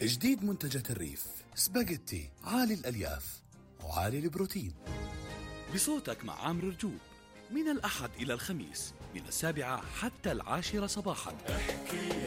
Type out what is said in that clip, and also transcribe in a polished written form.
جديد منتجات الريف، سباجيتي عالي الألياف وعالي البروتين. بصوتك مع عامر رجوب من الأحد إلى الخميس من 7 حتى 10 صباحا.